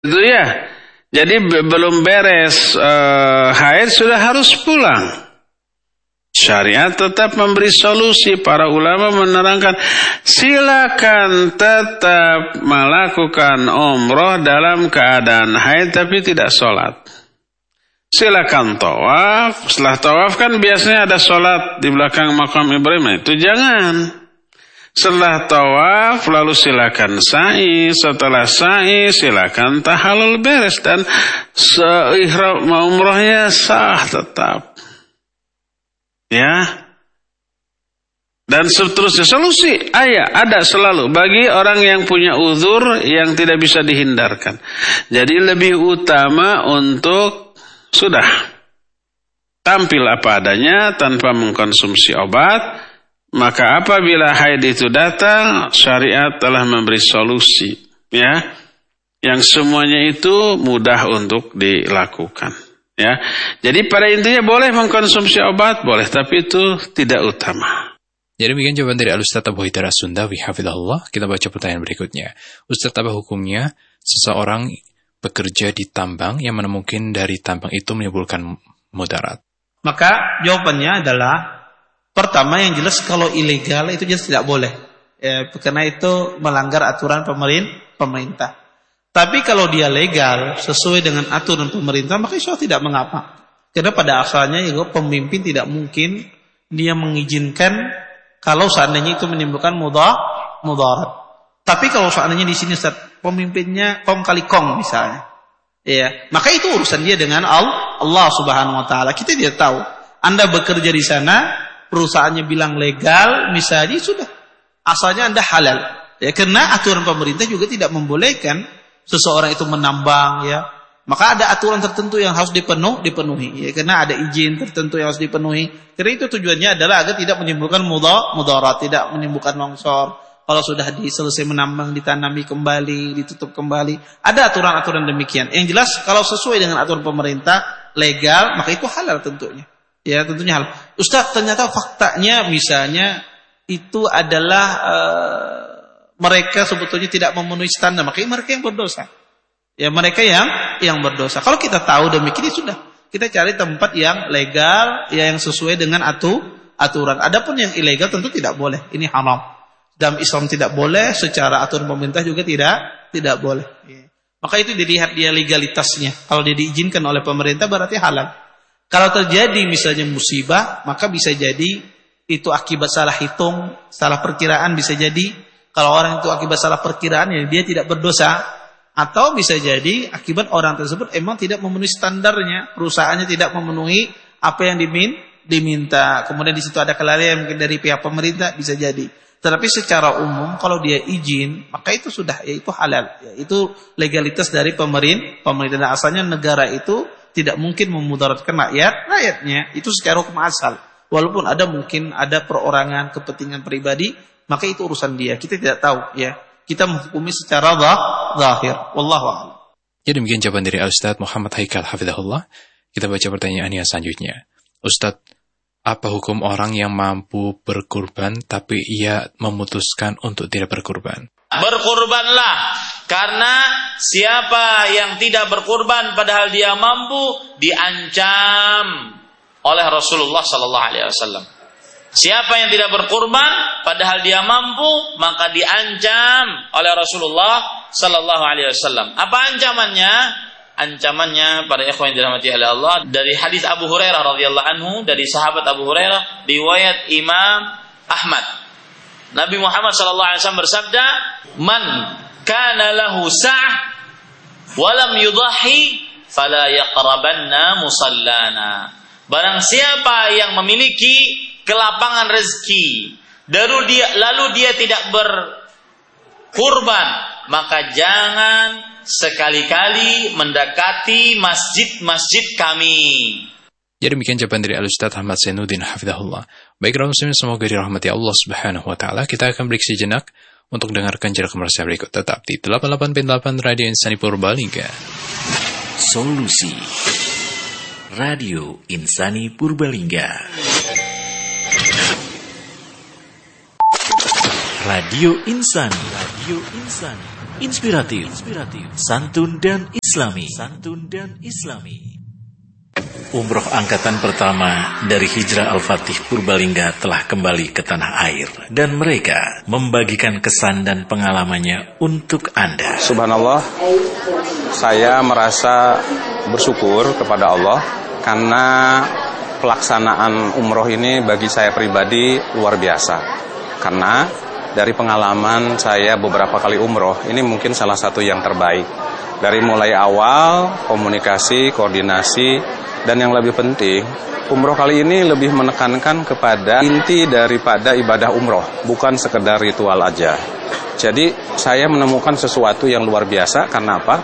Itu ya. Jadi belum beres haid sudah harus pulang. Syariat tetap memberi solusi. Para ulama menerangkan, silakan tetap melakukan umroh dalam keadaan haid tapi tidak sholat. Silakan tawaf. Setelah tawaf kan biasanya ada sholat di belakang makam Ibrahim. Itu jangan. Setelah tawaf lalu silakan sa'i. Setelah sa'i silakan tahallul beres. Dan seihram umrohnya sah tetap. Ya, dan seterusnya solusi ada selalu bagi orang yang punya uzur yang tidak bisa dihindarkan. Jadi lebih utama untuk sudah tampil apa adanya tanpa mengkonsumsi obat. Maka apabila haid itu datang, syariat telah memberi solusi, ya, yang semuanya itu mudah untuk dilakukan. Ya, jadi pada intinya boleh mengkonsumsi obat, boleh, tapi itu tidak utama. Jadi demikian jawaban dari Al-Ustaz Abu Haidar As-Sundawi hafizahullah. Kita baca pertanyaan berikutnya. Ustaz, apa hukumnya seseorang bekerja di tambang yang mana mungkin dari tambang itu menimbulkan mudarat? Maka jawabannya adalah, pertama yang jelas kalau ilegal itu jelas tidak boleh. Karena itu melanggar aturan pemerintah. Tapi kalau dia legal sesuai dengan aturan pemerintah, maka insya Allah tidak mengapa. Karena pada asalnya juga pemimpin tidak mungkin dia mengizinkan kalau seandainya itu menimbulkan mudarat. Tapi kalau seandainya di sini pemimpinnya kong kali kong misalnya, ya, maka itu urusan dia dengan Allah Subhanahu Wa Taala. Kita tidak tahu. Anda bekerja di sana, perusahaannya bilang legal, misalnya sudah, asalnya Anda halal. Ya, karena aturan pemerintah juga tidak membolehkan seseorang itu menambang, ya, maka ada aturan tertentu yang harus dipenuhi, ya, karena ada izin tertentu yang harus dipenuhi. Karena itu tujuannya adalah agar tidak menimbulkan mudarat, tidak menimbulkan longsor. Kalau sudah selesai menambang, ditanami kembali, ditutup kembali. Ada aturan-aturan demikian. Yang jelas kalau sesuai dengan aturan pemerintah legal, maka itu halal tentunya. Ya, tentunya halal. Ustaz, ternyata faktanya misalnya itu adalah mereka sebetulnya tidak memenuhi standar, makanya mereka yang berdosa. Ya, mereka yang berdosa. Kalau kita tahu demikian, ya sudah, kita cari tempat yang legal, ya, yang sesuai dengan aturan. Adapun yang ilegal tentu tidak boleh. Ini haram. Dalam Islam tidak boleh, secara aturan pemerintah juga tidak boleh. Ya. Maka itu dilihat dia legalitasnya. Kalau dia diizinkan oleh pemerintah berarti halal. Kalau terjadi misalnya musibah, maka bisa jadi itu akibat salah hitung, salah perkiraan bisa jadi. Kalau orang itu akibat salah perkiraan, ya dia tidak berdosa. Atau bisa jadi akibat orang tersebut emang tidak memenuhi standarnya, perusahaannya tidak memenuhi apa yang diminta. Kemudian di situ ada kelalaian mungkin dari pihak pemerintah, bisa jadi. Tetapi secara umum kalau dia izin, maka itu sudah, ya, itu halal. Ya, itu legalitas dari pemerintah. Dan asalnya negara itu tidak mungkin memudaratkan rakyatnya. Itu secara hukum asal. Walaupun mungkin ada perorangan, kepentingan pribadi, maka itu urusan dia. Kita tidak tahu, ya. Kita menghukumi secara zahir. Wallahu a'lam. Jadi demikian jawaban dari Ustaz Muhammad Haikal hafizahullah. Kita baca pertanyaan yang selanjutnya. Ustaz, apa hukum orang yang mampu berkurban tapi ia memutuskan untuk tidak berkurban? Berkurbanlah, karena siapa yang tidak berkurban padahal dia mampu diancam oleh Rasulullah sallallahu alaihi wasallam. Siapa yang tidak berkurban padahal dia mampu, maka diancam oleh Rasulullah sallallahu alaihi wasallam. Apa ancamannya? Ancamannya para ikhwan yang dirahmati oleh Allah, dari hadis Abu Hurairah radhiyallahu anhu, dari sahabat Abu Hurairah, riwayat Imam Ahmad. Nabi Muhammad sallallahu alaihi wasallam bersabda, "Man kana lahu sa'ah wa lam yudhahi fala yaqrabanna musallana." Barang siapa yang memiliki kelapangan rezeki, lalu dia tidak berkurban, maka jangan sekali-kali mendekati masjid-masjid kami. Jadi demikian jawaban dari Al-Ustaz Ahmad Zainuddin hafizahullah. Baik, muslimin, semoga dirahmati Allah Subhanahu wa taala. Kita akan break sejenak untuk dengarkan jarak komersial berikut. Tetap di 88.8 Radio Insani Purbalingga. Solusi Radio Insani Purbalingga. Radio Insani. Radio Insani. inspiratif, santun dan islami. Umroh angkatan pertama dari Hijrah Al-Fatih Purbalingga telah kembali ke tanah air dan mereka membagikan kesan dan pengalamannya untuk Anda. Subhanallah, saya merasa bersyukur kepada Allah karena pelaksanaan umroh ini bagi saya pribadi luar biasa. Karena dari pengalaman saya beberapa kali umroh, ini mungkin salah satu yang terbaik. Dari mulai awal, komunikasi, koordinasi, dan yang lebih penting, umroh kali ini lebih menekankan kepada inti daripada ibadah umroh, bukan sekedar ritual aja. Jadi saya menemukan sesuatu yang luar biasa, karena apa?